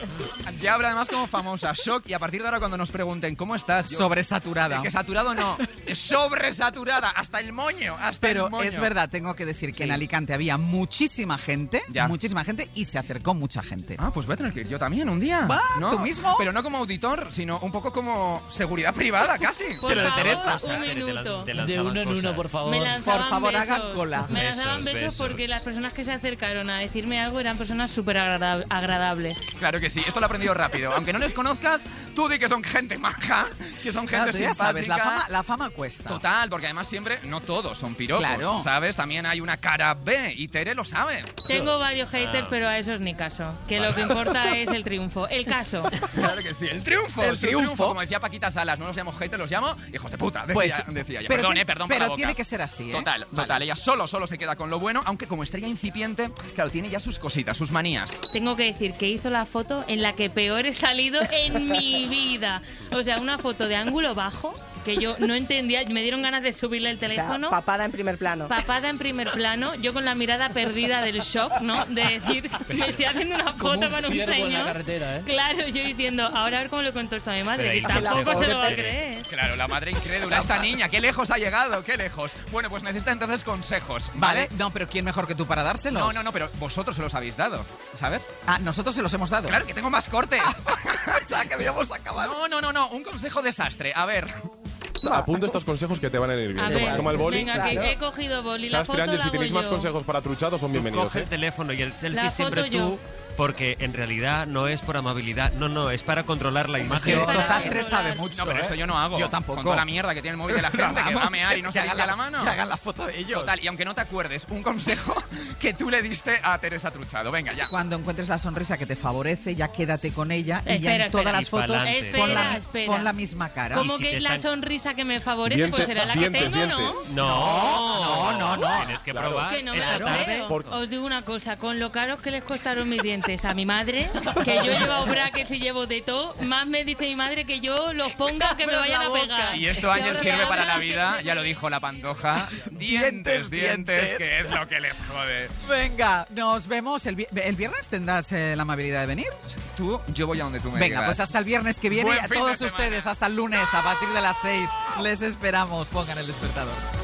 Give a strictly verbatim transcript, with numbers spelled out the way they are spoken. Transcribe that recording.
Ya habla además como famosa, shock, y a partir de ahora cuando nos pregunten ¿cómo estás? Yo, Sobresaturada. Es que saturado no, es sobresaturada, hasta el moño, hasta Pero el moño. es verdad, tengo que decir que Sí. en Alicante había muchísima gente, Ya. muchísima gente, y se acercó mucha gente. Ah, pues voy a tener que ir yo también un día. Va, ¿No? ¿tú mismo? Pero no como auditor, sino un poco como seguridad privada, casi. Por Pero de favor, Teresa. un Espera, te minuto. lan- te De lanzaban uno en uno, cosas. por favor. Me lanzaban Por favor, besos. hagan cola. Me lanzaban Besos, besos, besos. porque las personas que se acercaron a decirme algo eran personas súper agrada- agradables. Claro que sí, esto lo he aprendido rápido. Aunque no les conozcas, tú di que son gente maja, que son gente Claro, tú ya simpática. sabes, la fama, la fama cuesta. Total, porque además siempre, no todos son piropos, Claro. ¿sabes? También hay una cara B y Tere lo sabe. Tengo varios haters, Ah. pero a esos ni caso. Que lo que importa es el triunfo. El caso. Claro que sí, el triunfo, El su triunfo. Como decía Paquita Salas, no los llamo haters, los llamo hijos de puta, decía, Pues, decía ella. pero Perdón, tiene- eh, perdón por pero la boca. tiene que ser así, ¿eh? Total, Vale. total, ella solo, solo se queda con lo bueno, aunque como estrella incipiente, claro, tiene ya sus cositas, sus manías. Tengo que decir que hizo la foto en la que peor he salido en mi vida. O sea, una foto de ángulo bajo que yo no entendía. Me dieron ganas de subirle el O sea, teléfono. papada en primer plano. Papada en primer plano, yo con la mirada perdida del shock, ¿no? De decir, me estoy haciendo una Como foto un con un ciervo en la señor. carretera, ¿eh? Claro, yo diciendo, ahora a ver cómo le cuento esto a mi madre, Pero que ahí tampoco consejo se lo va a de- creer. Claro, la madre incrédula, esta niña, qué lejos ha llegado, qué lejos. Bueno, pues necesita entonces consejos, ¿vale? Vale, no, pero ¿quién mejor que tú para dárselos? No, no, no, pero vosotros se los habéis dado, ¿sabes? Ah, nosotros se los hemos dado. Claro que tengo más cortes. O sea, que habíamos acabado. No, no, no, no, un consejo desastre. A ver, Apunta estos consejos que te van a ir bien. A Toma, ver, toma el boli. venga, que Claro. he cogido boli, la foto Sastre Ángel, la si hago tenéis más yo. consejos para truchados, son Tú bienvenidos. coge ¿eh? el teléfono y el selfie La siempre foto yo. tú, porque en realidad no es por amabilidad, no, no, es para controlar la Es que imagen. de Para estos astres controlar. sabe mucho. no, pero ¿eh? esto yo no hago. Yo tampoco. Con toda la mierda que tiene el móvil de la gente, que va a mear y no se hagan limpia la mano. Que hagan la foto de ellos. Total, y aunque no te acuerdes, un consejo que tú le diste a Teresa Truchado. Venga, ya. Cuando encuentres la sonrisa que te favorece, ya quédate con ella y ya Espera, en todas espera. las fotos Y pa'lante. pon, la, Espera, mi- espera. pon la misma cara. ¿Cómo Y si que te es la están- sonrisa que me favorece? Dientes, Pues será la dientes, que tengo, ¿no? dientes. No, no, no, no. Tienes que Claro. probar Que no me esta lo tarde. creo. Por- Os digo una cosa, con lo caros que les costaron mis dientes a mi madre, que yo he llevado brackets y llevo de todo, más me dice mi madre que yo los ponga que me Abras vayan la a boca. pegar. Y esto, Que Ángel, ahora sirve me para la habla, vida, que- ya lo dijo la Pantoja. Dientes, Dientes, dientes, dientes. que es lo que les jode. Venga, nos vemos. El, vi- ¿el viernes tendrás eh, la amabilidad de venir. Tú, yo voy a donde tú me Venga, digas. pues hasta el viernes que viene Buen y a fin de todos semana. ustedes hasta el lunes a partir de las seis. Les esperamos. Pongan el despertador.